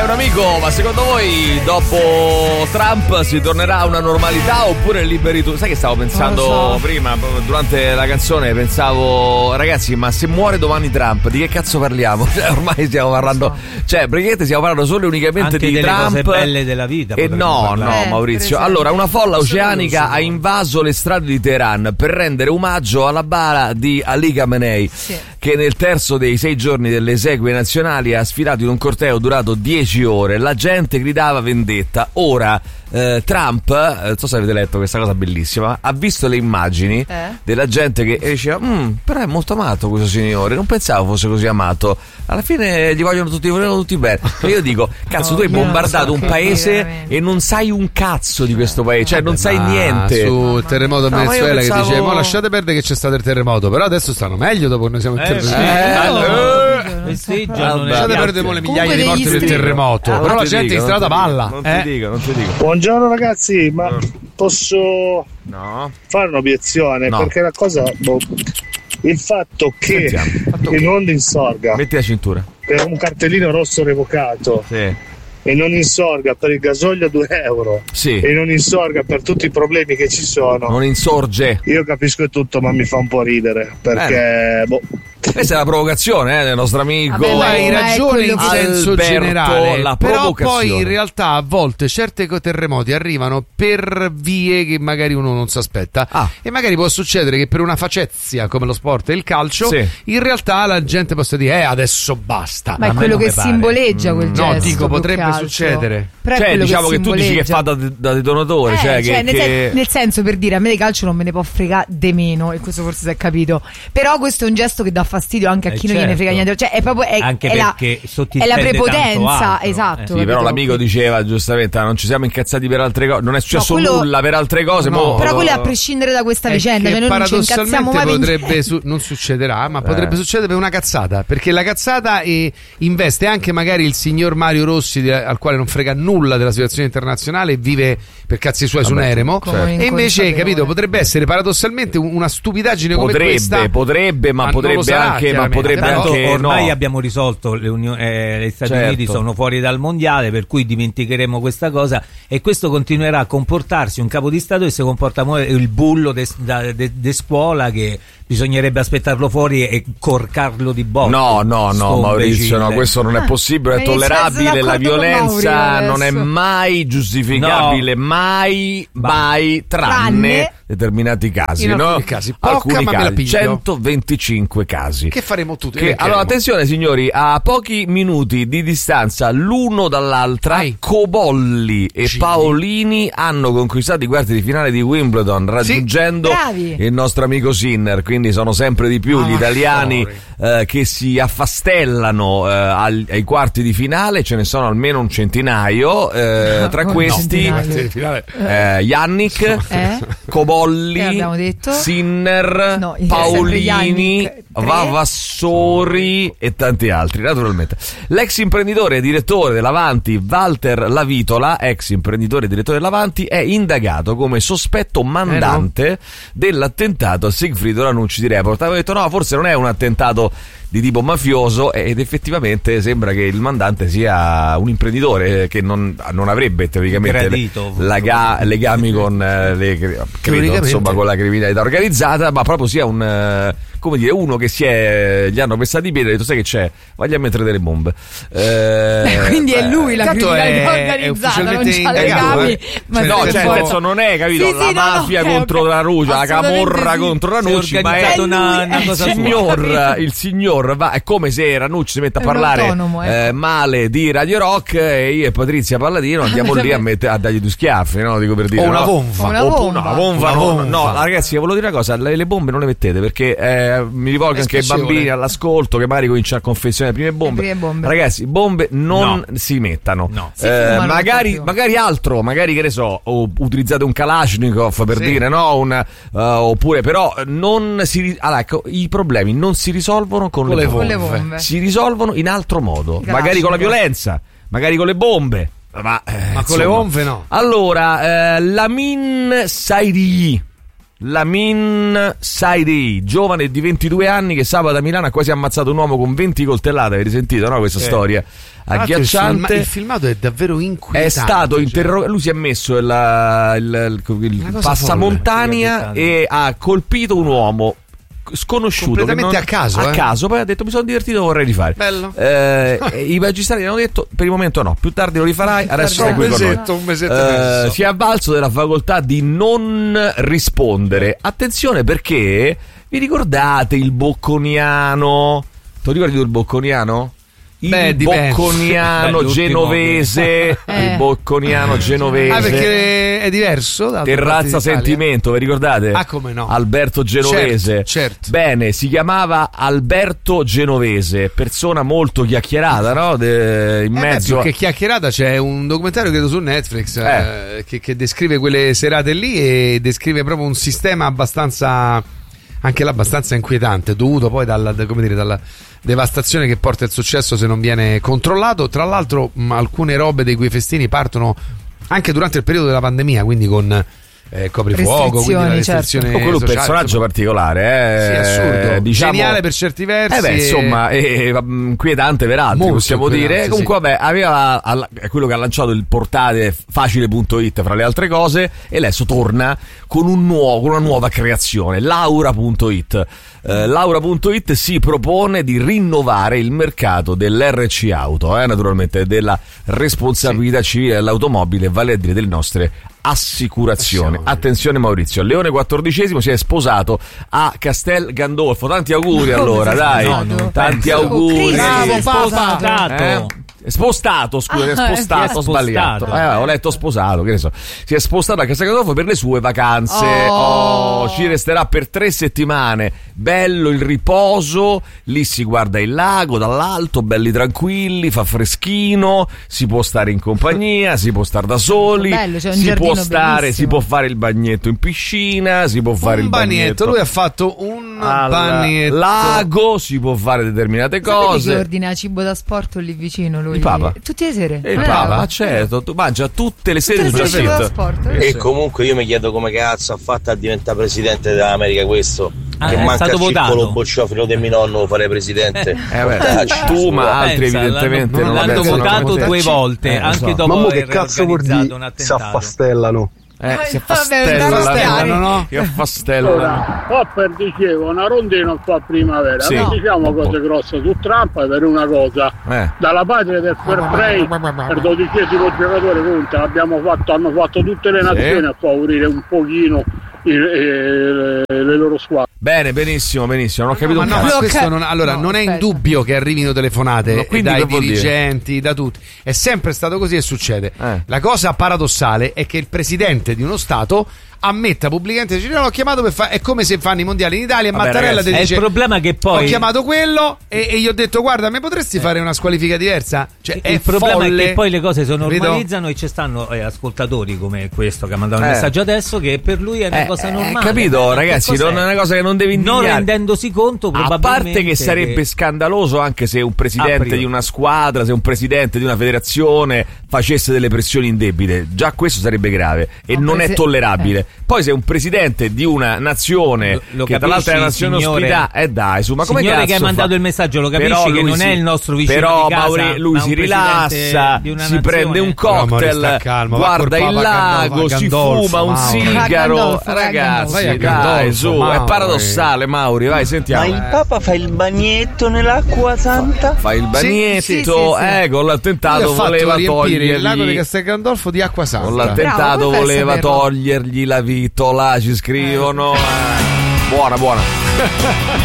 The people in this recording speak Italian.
un amico, ma secondo voi dopo Trump si tornerà a una normalità oppure liberi tu? Sai che stavo pensando prima, durante la canzone, pensavo, ragazzi, ma se muore domani Trump, di che cazzo parliamo? Cioè, ormai stiamo parlando, cioè praticamente stiamo parlando solo e unicamente anche di delle Trump. cose belle della vita. E no, Maurizio. Allora, una folla oceanica ha invaso le strade di Teheran per rendere omaggio alla bara di Ali Khamenei, che nel terzo dei 6 giorni delle esequie nazionali ha sfilato in un corteo durato 10 ore. La gente gridava vendetta. Ora Trump, non so se avete letto questa cosa bellissima, ha visto le immagini della gente che diceva però è molto amato questo signore, non pensavo fosse così amato, alla fine gli vogliono tutti bene. E io dico, cazzo, tu hai bombardato un paese e non sai un cazzo di questo paese, cioè non sai niente. Sul terremoto in Venezuela che dice, ma lasciate perdere che c'è stato il terremoto, però adesso stanno meglio dopo che noi siamo intervenuti. Lasciate perdere le migliaia di morti del terremoto, però la gente in strada balla. Non ti dico. Buongiorno ragazzi, ma posso fare un'obiezione? No. Perché la cosa, il fatto che il mondo insorga, metti la cintura, per un cartellino rosso revocato, e non insorga per il gasolio 2 euro, e non insorga per tutti i problemi che ci sono, non insorge. Io capisco tutto, ma mi fa un po' ridere perché questa è la provocazione del nostro amico. Hai ragione in senso Alberto, generale, la però provocazione. poi in realtà a volte certi terremoti arrivano per vie che magari uno non si aspetta, e magari può succedere che per una facezia come lo sport e il calcio in realtà la gente possa dire adesso basta. Ma è quello che simboleggia quel gesto. No, dico, potrebbe succedere. Cioè, diciamo che tu dici che fa da detonatore, nel senso, per dire, a me di calcio non me ne può fregare de meno, e questo forse si è capito, però questo è un gesto che dà fastidio anche a chi non gliene frega niente, cioè è proprio anche perché è la prepotenza, esatto. Sì, però l'amico diceva giustamente, non ci siamo incazzati per altre cose, non è successo nulla per altre cose, però quello è a prescindere da questa vicenda, che noi non ci incazziamo mai. Potrebbe non succederà, ma potrebbe succedere per una cazzata, perché la cazzata investe anche magari il signor Mario Rossi, al quale non frega nulla della situazione internazionale e vive per cazzi suoi su un eremo, e invece, capito, potrebbe essere paradossalmente una stupidaggine come questa. Potrebbe anche ormai abbiamo risolto gli Stati Uniti sono fuori dal mondiale, per cui dimenticheremo questa cosa, e questo continuerà a comportarsi un capo di Stato che si comporta come il bullo de scuola, che bisognerebbe aspettarlo fuori e corcarlo di botto. No, Maurizio, no, questo non è possibile, è tollerabile, la violenza non è mai giustificabile, mai, tranne determinati casi, alcuni casi, 125 casi. Che faremo tutti? Allora, attenzione signori, a pochi minuti di distanza l'uno dall'altra, Cobolli e Paolini hanno conquistato i quarti di finale di Wimbledon, raggiungendo il nostro amico Sinner, quindi sono sempre di più gli italiani che si affastellano ai quarti di finale, ce ne sono almeno un centinaio, tra questi Yannick, Cobolli, Sinner, Paolini, Vavassori e tanti altri, naturalmente. L'ex imprenditore e direttore dell'Avanti, Walter Lavitola, ex imprenditore e direttore dell'Avanti, è indagato come sospetto mandante dell'attentato a Sigfrido Ranucci di Report. Avevo detto no, forse non è un attentato di tipo mafioso, ed effettivamente sembra che il mandante sia un imprenditore che non avrebbe teoricamente legami con con la criminalità organizzata, ma proprio sia un uno che gli hanno pestato i piedi e ha detto sai che c'è, vai a mettere delle bombe, quindi è lui la criminalità organizzata, non c'ha legami, ma nel senso non è, capito, la mafia contro Ranucci, la camorra contro Ranucci, ma è una cosa il signor è come se Ranucci si mette a parlare male di Radio Rock e io e Patrizia Palladino andiamo lì a dargli 2 schiaffi, no? Dico per dire, una bomba. No, ragazzi, volevo dire una cosa, le bombe non le mettete, perché mi rivolgo anche ai bambini all'ascolto che magari cominciano a confezionare le prime bombe. Ragazzi, bombe non si mettano. Magari altro, magari che ne so, utilizzate un Kalashnikov per dire, no, oppure però i problemi non si risolvono con le bombe. Si risolvono in altro modo, magari con la violenza, magari con le bombe, ma con le bombe no. Allora, Lamin Sairi, Lamin Saidi, giovane di 22 anni che sabato a Milano ha quasi ammazzato un uomo con 20 coltellate. Avete sentito, no? Questa storia agghiacciante. Il filmato è davvero inquietante. È stato interrogato. Lui si è messo il passamontagna e ha colpito un uomo sconosciuto completamente a caso, poi ha detto: mi sono divertito, vorrei rifare. Bello. I magistrati hanno detto: per il momento no, più tardi lo rifarai, adesso stai qui con noi. Un mesetto si è avvalso della facoltà di non rispondere. Attenzione, perché vi ricordate il bocconiano? Ti ricordi tu il bocconiano? Il bocconiano genovese, il bocconiano genovese. Perché è diverso da Terrazza Sentimento, vi ricordate? Come no? Alberto Genovese. Certo. Bene, si chiamava Alberto Genovese, persona molto chiacchierata, no? In mezzo che chiacchierata, c'è un documentario credo su Netflix che descrive quelle serate lì e descrive proprio un sistema abbastanza inquietante, dovuto poi dalla devastazione che porta il successo se non viene controllato. Tra l'altro alcune robe dei quei festini partono anche durante il periodo della pandemia, quindi con coprifuoco, quindi la restrizione quello è un personaggio particolare, sì, assurdo, diciamo, geniale per certi versi, insomma, inquietante per altri, possiamo dire. Comunque vabbè, aveva quello che ha lanciato il portale facile.it fra le altre cose, e adesso torna con una nuova creazione, Laura.it. Laura.it si propone di rinnovare il mercato dell'RC auto, naturalmente della responsabilità civile dell'automobile, vale a dire delle nostre assicurazioni. Attenzione Maurizio, Leone XIV si è sposato a Castel Gandolfo. Tanti auguri allora, dai. Tanti auguri. Bravo, Spostato, sbagliato. Ho letto sposato, che ne so. Si è spostato a Castel Gandolfo per le sue vacanze. Ci resterà per 3 settimane. Bello il riposo, lì si guarda il lago dall'alto, belli tranquilli, fa freschino, si può stare in compagnia, si può stare da soli, si può fare il bagnetto in piscina, si può fare il bagnetto. Lui ha fatto un bagnetto lago, si può fare determinate cose. Che ordina cibo da sport lì vicino lui? Il Papa. Tutte le sere. Il Papa, certo, tu mangia tutte le sere da sport. E comunque io mi chiedo come cazzo ha fatto a diventare presidente dell'America questo. Che manca il circolo bocciofilo del mio nonno lo fare presidente. Tu, ma altri evidentemente non l'hanno votato 2 volte, anche dopo aver organizzato un attentato. Si affastellano. Si affastellano, no? Che affastellano. Hopper diceva una rondina fa primavera. Sì. Non diciamo cose grosse su Trump per una cosa. Dalla patria del fair play per 12° giocatore conta hanno fatto tutte le nazioni a favorire un pochino le loro squadre. Bene, benissimo, non ho capito un cazzo. Questo non è in dubbio che arrivino telefonate dai dirigenti, da tutti. È sempre stato così e succede. La cosa paradossale è che il presidente di uno stato ammetta pubblicamente, dice: l'ho chiamato per fare, è come se fanno i mondiali in Italia. Mattarella ti dice: il problema che poi ho chiamato quello e gli ho detto: guarda, mi potresti fare una squalifica diversa? Cioè, il problema è che poi le cose si normalizzano e ci stanno ascoltatori come questo che ha mandato un messaggio adesso, che per lui è una cosa normale. Capito, ragazzi? Non è una cosa che non deve indignare. Non rendendosi conto, probabilmente. A parte che sarebbe scandaloso anche se un presidente di una squadra, se un presidente di una federazione facesse delle pressioni indebite. Già questo sarebbe grave e non è tollerabile. Poi sei un presidente di una nazione che tra l'altro è una nazione ospitata, dai, su, ma come signore cazzo che ha mandato il messaggio, lo capisci che non è il nostro vicino di casa, Mauri, lui si rilassa, si prende un cocktail, guarda il lago, si fuma un sigaro, ragazzi, dai, su, è paradossale, Mauri, vai, sentiamo. Ma il Papa fa il bagnetto nell'acqua santa? Fa il bagnetto, con l'attentato voleva togliergli il lago di Castel Gandolfo di acqua santa. Con l'attentato voleva togliergli la vitola, ci scrivono. Buona.